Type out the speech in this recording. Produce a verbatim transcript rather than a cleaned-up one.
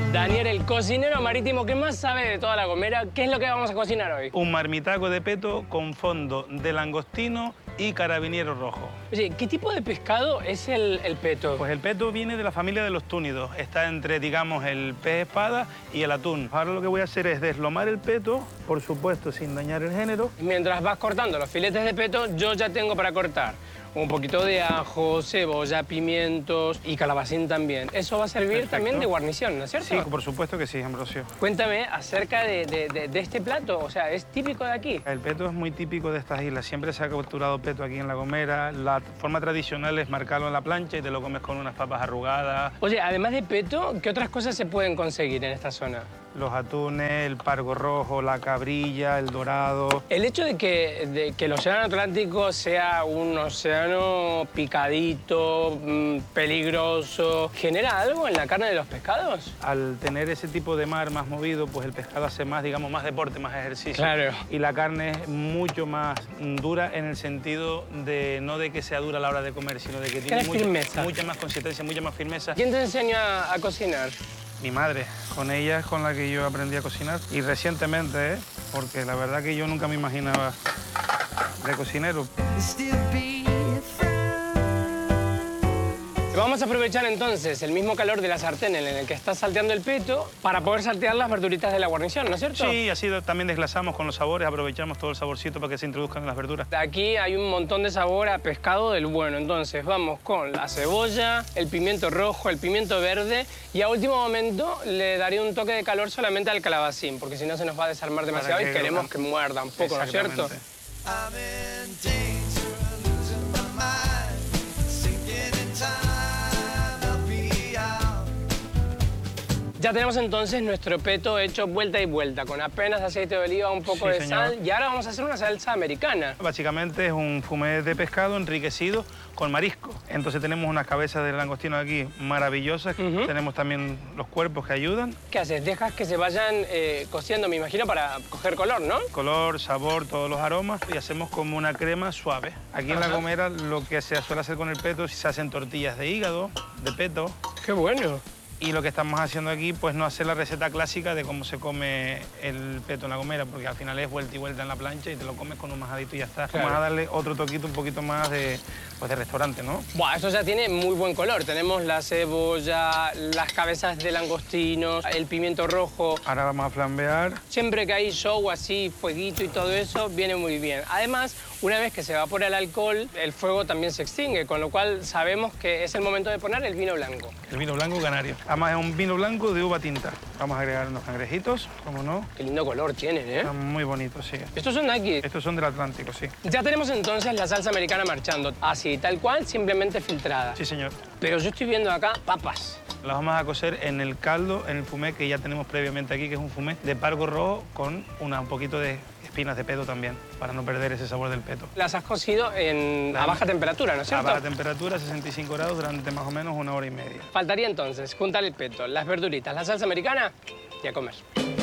Daniel, el cocinero marítimo que más sabe de toda La Gomera, ¿qué es lo que vamos a cocinar hoy? Un marmitaco de peto con fondo de langostino y carabiniero rojo. Oye, ¿qué tipo de pescado es el, el peto? Pues el peto viene de la familia de los túnidos. Está entre, digamos, el pez espada y el atún. Ahora lo que voy a hacer es deslomar el peto, por supuesto, sin dañar el género. Mientras vas cortando los filetes de peto, yo ya tengo para cortar un poquito de ajo, cebolla, pimientos y calabacín también. Eso va a servir Perfecto. También de guarnición, ¿no es cierto? Sí, por supuesto que sí, Ambrosio. Cuéntame acerca de, de, de, de este plato. O sea, ¿es típico de aquí? El peto es muy típico de estas islas. Siempre se ha capturado peto aquí en La Gomera. La forma tradicional es marcarlo en la plancha y te lo comes con unas papas arrugadas. Oye, además de peto, ¿qué otras cosas se pueden conseguir en esta zona? Los atunes, el pargo rojo, la cabrilla, el dorado. El hecho de que, de que el océano Atlántico sea un océano picadito, mmm, peligroso, ¿genera algo en la carne de los pescados? Al tener ese tipo de mar más movido, pues el pescado hace más, digamos, más deporte, más ejercicio. Claro. Y la carne es mucho más dura en el sentido de no de que sea dura a la hora de comer, sino de que tiene mucha, firmeza. mucha más consistencia, mucha más firmeza. ¿Quién te enseña a cocinar? Mi madre, con ella es con la que yo aprendí a cocinar. Y recientemente, ¿eh? Porque la verdad que yo nunca me imaginaba de cocinero. Vamos a aprovechar entonces el mismo calor de la sartén en el que está salteando el peto para poder saltear las verduritas de la guarnición, ¿no es cierto? Sí, así también desglasamos con los sabores, aprovechamos todo el saborcito para que se introduzcan en las verduras. Aquí hay un montón de sabor a pescado del bueno, entonces vamos con la cebolla, el pimiento rojo, el pimiento verde y a último momento le daré un toque de calor solamente al calabacín, porque si no se nos va a desarmar demasiado que y queremos que muerda un poco, ¿no es cierto? Ya tenemos entonces nuestro peto hecho vuelta y vuelta, con apenas aceite de oliva, un poco Sí, de señor. sal. Y ahora vamos a hacer una salsa americana. Básicamente es un fumé de pescado enriquecido con marisco. Entonces tenemos unas cabezas de langostino aquí maravillosas. Uh-huh. Tenemos también los cuerpos que ayudan. ¿Qué haces? Dejas que se vayan eh, cociendo, me imagino, para coger color, ¿no? Color, sabor, todos los aromas. Y hacemos como una crema suave. Aquí en La Ajá. Gomera lo que se suele hacer con el peto es se hacen tortillas de hígado, de peto. ¡Qué bueno! Y lo que estamos haciendo aquí, pues no hacer la receta clásica de cómo se come el peto en La Gomera, porque al final es vuelta y vuelta en la plancha y te lo comes con un majadito y ya está. Claro. Vamos a darle otro toquito un poquito más de, pues de restaurante, ¿no? Buah, eso ya tiene muy buen color. Tenemos la cebolla, las cabezas de langostinos, el pimiento rojo. Ahora vamos a flambear. Siempre que hay show así, fueguito y todo eso, viene muy bien. Además, una vez que se evapora el alcohol, el fuego también se extingue, con lo cual sabemos que es el momento de poner el vino blanco. El vino blanco canario. Además es un vino blanco de uva tinta. Vamos a agregar unos cangrejitos, como no. Qué lindo color tienen, ¿eh? Están muy bonitos, sí. Estos son de aquí. Estos son del Atlántico, sí. Ya tenemos entonces la salsa americana marchando. Así, tal cual, simplemente filtrada. Sí, señor. Pero yo estoy viendo acá papas. Las vamos a cocer en el caldo, en el fumé que ya tenemos previamente aquí, que es un fumé de pargo rojo con una, un poquito de espinas de peto también, para no perder ese sabor del peto. Las has cocido en, a baja temperatura, ¿no es A cierto? baja temperatura, sesenta y cinco grados, durante más o menos una hora y media. Faltaría entonces juntar el peto, las verduritas, la salsa americana y a comer.